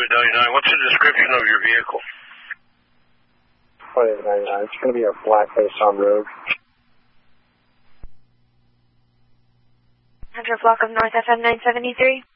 9899. What's the description of your vehicle? 2899. It's going to be a black Nissan Rogue. 100 block of North FM 973.